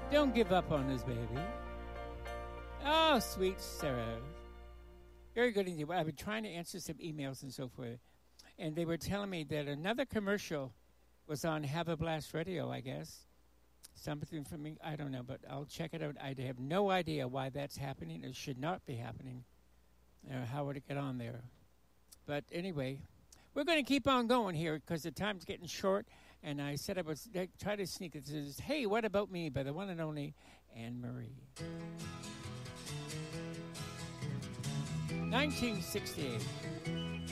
Don't give up on us, baby. Oh, sweet Sarah. Very good indeed. Well, I've been trying to answer some emails and so forth, and they were telling me that another commercial was on Have a Blast Radio, I guess. Something from me, I don't know, but I'll check it out. I have no idea why that's happening. It should not be happening. How would it get on there? But anyway, we're going to keep on going here because the time's getting short. And I said I would try to sneak it. It says, "Hey, what about me?" by the one and only Anne Marie. 1968.